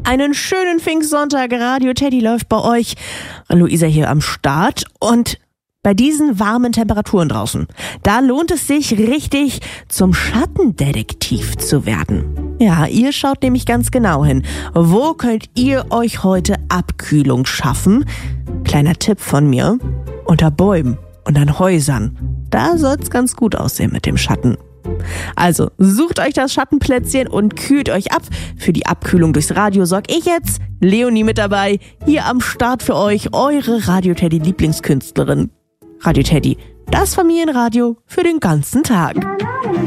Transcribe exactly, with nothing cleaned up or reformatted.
Einen schönen Pfingstsonntag. Radio Teddy läuft bei euch. Luisa hier am Start. Und bei diesen warmen Temperaturen draußen, da lohnt es sich richtig, zum Schattendetektiv zu werden. Ja, ihr schaut nämlich ganz genau hin. Wo könnt ihr euch heute Abkühlung schaffen? Kleiner Tipp von mir. Unter Bäumen und an Häusern. Da soll's ganz gut aussehen mit dem Schatten. Also, sucht euch das Schattenplätzchen und kühlt euch ab. Für die Abkühlung durchs Radio sorg ich jetzt, Leonie mit dabei, hier am Start für euch, eure Radio Teddy Lieblingskünstlerin. Radio Teddy, das Familienradio für den ganzen Tag.